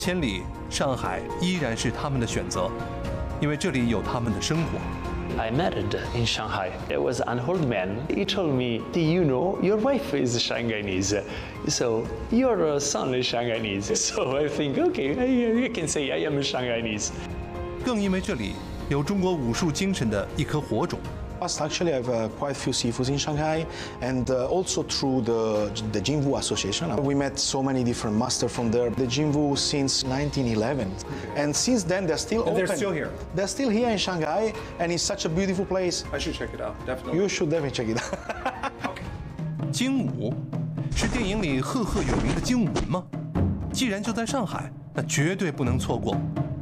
千里，上海依然是他们的选择，因为这里有他们的生活。 I married in Shanghai. There was an old man. He told me, "Do you know your wife is Shanghainese? So your son is Shanghainese." So I think, okay, I can say I am Shanghainese. 更因为这里有中国武术精神的一颗火种。 Actually, I have quite a few sifus in Shanghai, and also through the Jinwu Association. We met so many different masters from there. The Jinwu since 1911, and since then they're still open. They're still here. They're still here in Shanghai, and it's such a beautiful place. I should check it out. Definitely. You should definitely check it out. 精武是电影里赫赫有名的精武门吗？既然就在上海，那绝对不能错过。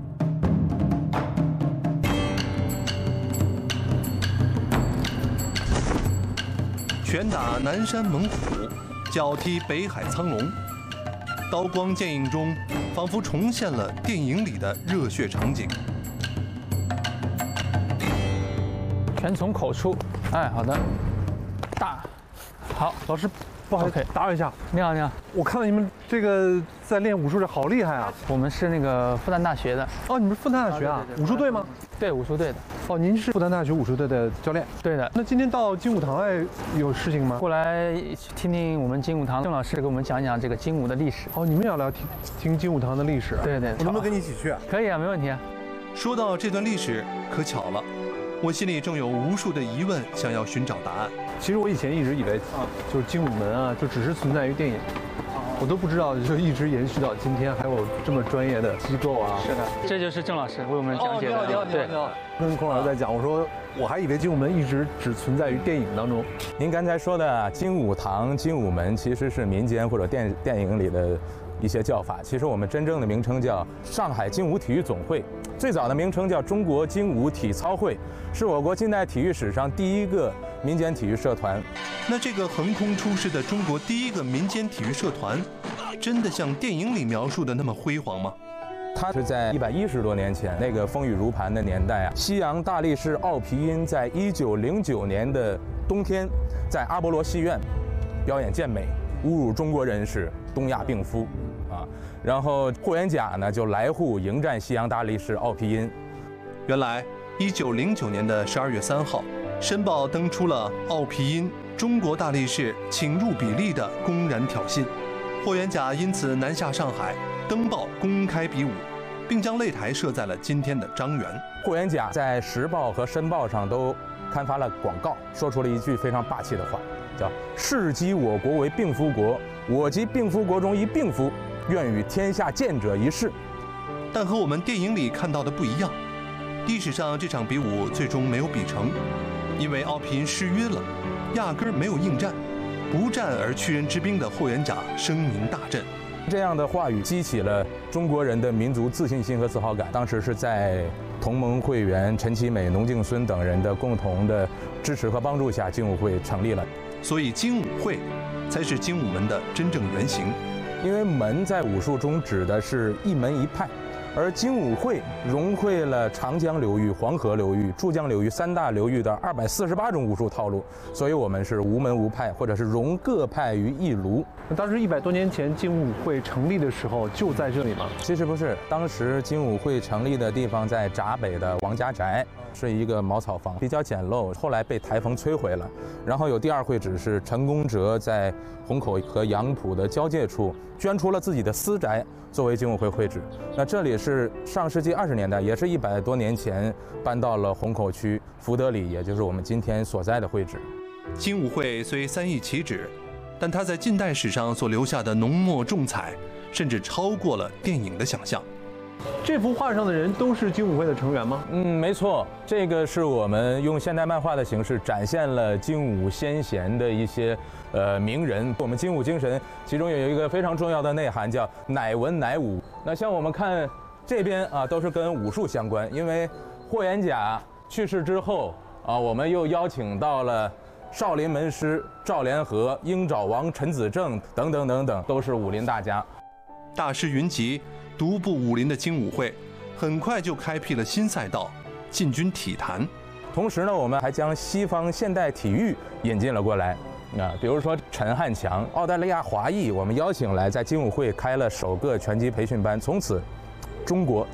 拳打南山猛虎，脚踢北海苍龙，刀光剑影中，仿佛重现了电影里的热血场景。 拳从口出，哎，好的，大，好， 老师，不好意思，打扰一下。 你好，你好， 我看到你们这个在练武术，这好厉害啊！ 我们是那个复旦大学的。 哦，你们是复旦大学啊？ 对对对武术队吗？ 对，武术队的。 哦，您是复旦大学武术队的教练？ 对的。 那今天到精武堂来有事情吗？ 过来听听我们精武堂郑老师给我们讲讲这个精武的历史。 哦，你们也要来听精武堂的历史？ 对对。 我能不能跟你一起去？ 可以啊，没问题啊。 说到这段历史，可巧了，我心里正有无数的疑问，想要寻找答案。 其实我以前一直以为就是精武门啊，就只是存在于电影。 我都不知道，就一直延续到今天，还有这么专业的机构啊！ 是的，这就是郑老师为我们讲解的。 对，跟孔老师在讲，我说我还以为精武门一直只存在于电影当中。 您刚才说的精武堂、精武门，其实是民间或者电影里的一些叫法。其实我们真正的名称叫上海精武体育总会，最早的名称叫中国精武体操会，是我国近代体育史上第一个民间体育社团。 那这个横空出世的中国第一个民间体育社团，真的像电影里描述的那么辉煌吗？ 它是在110多年前那个风雨如磐的年代啊，西洋大力士奥皮音在1909年的冬天，在阿波罗戏院表演健美，侮辱中国人是东亚病夫啊。然后霍元甲呢就来沪迎战西洋大力士奥皮音。 原来1909年的12月3号，《申报》登出了奥皮音。 中国大力士请入比例的公然挑衅，霍元甲因此南下上海，登报公开比武，并将擂台设在了今天的张园。 霍元甲在《时报》和《申报》上都刊发了广告，说出了一句非常霸气的话，叫“世讥我国为病夫国，我即病夫国中一病夫，愿与天下见者一试。” 但和我们电影里看到的不一样，历史上这场比武最终没有比成，因为奥皮音失约了。 压根儿没有应战，不战而屈人之兵的霍元甲声名大振。 这样的话语激起了中国人的民族自信心和自豪感。当时是在同盟会员陈其美、农敬孙等人的共同的支持和帮助下，精武会成立了。 所以精武会才是精武门的真正原型。 因为门在武术中指的是一门一派。 而精武会融汇了长江流域、黄河流域、珠江流域3大流域的248种武术套路，所以我们是无门无派，或者是融各派于一炉。 当时100多年前精武会成立的时候就在这里吗？ 其实不是，当时精武会成立的地方在闸北的王家宅，是一个茅草房，比较简陋，后来被台风摧毁了。然后有第二会址是陈公哲在虹口和杨浦的交界处捐出了自己的私宅作为精武会会址。那这里是上世纪20年代，也是100多年前搬到了虹口区福德里，也就是我们今天所在的会址。 精武会虽3易其址，但它在近代史上所留下的浓墨重彩，甚至超过了电影的想象。 这幅画上的人都是精武会的成员吗？ 没错，这个是我们用现代漫画的形式展现了精武先贤的一些名人。我们精武精神其中有一个非常重要的内涵，叫乃文乃武。那像我们看这边啊，都是跟武术相关，因为霍元甲去世之后啊，我们又邀请到了少林门师赵连和、鹰爪王陈子正等等等等，都是武林大家。 大师云集，独步武林的精武会，很快就开辟了新赛道，进军体坛。 同时呢，我们还将西方现代体育引进了过来。 啊，比如说陈汉强，澳大利亚华裔，我们邀请来在精武会开了首个拳击培训班，从此中国